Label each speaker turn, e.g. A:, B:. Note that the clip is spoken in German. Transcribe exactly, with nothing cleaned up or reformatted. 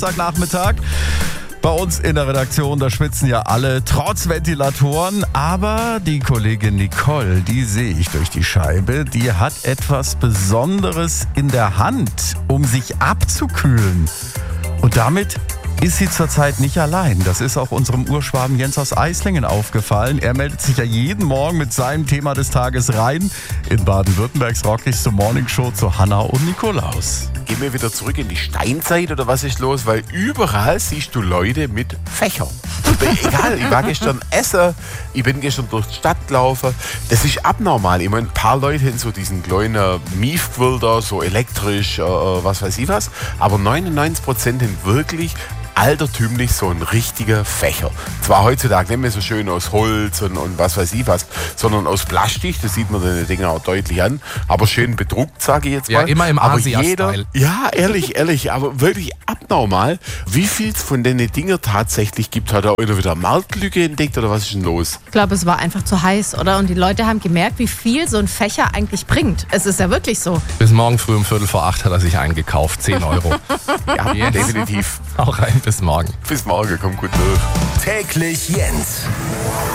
A: Nachmittag. Bei uns in der Redaktion, da schwitzen ja alle, trotz Ventilatoren. Aber die Kollegin Nicole, die sehe ich durch die Scheibe, die hat etwas Besonderes in der Hand, um sich abzukühlen. Und damit ist sie zurzeit nicht allein. Das ist auch unserem Urschwaben Jens aus Eislingen aufgefallen. Er meldet sich ja jeden Morgen mit seinem Thema des Tages rein in Baden-Württembergs rockichste Morningshow zu Hanna und Nikolaus.
B: Gehen wir wieder zurück in die Steinzeit oder was ist los? Weil überall siehst du Leute mit Fächern. Egal, ich war gestern essen, ich bin gestern durch die Stadt gelaufen. Das ist abnormal. Ich meine, ein paar Leute haben so diesen kleinen Miefquilter, so elektrisch, äh, was weiß ich was. Aber neunundneunzig Prozent haben wirklich altertümlich so ein richtiger Fächer. Zwar heutzutage nicht mehr so schön aus Holz und, und was weiß ich was, sondern aus Plastik, das sieht man den Dinger auch deutlich an, aber schön bedruckt, sage ich jetzt mal.
C: Ja, immer im
B: aber
C: Asia-Style.
B: jeder, ja, ehrlich, ehrlich, aber wirklich abnormal. Wie viel es von den Dinger tatsächlich gibt, hat er oder wieder eine Marktlücke entdeckt oder was ist denn los?
D: Ich glaube, es war einfach zu heiß, oder? Und die Leute haben gemerkt, wie viel so ein Fächer eigentlich bringt. Es ist ja wirklich so.
C: Bis morgen früh um Viertel vor acht hat er sich eingekauft, zehn Euro.
B: Ja,
C: Yes.
B: definitiv.
C: Auch rein bis morgen.
B: Bis morgen, kommt gut durch.
E: Täglich Jens.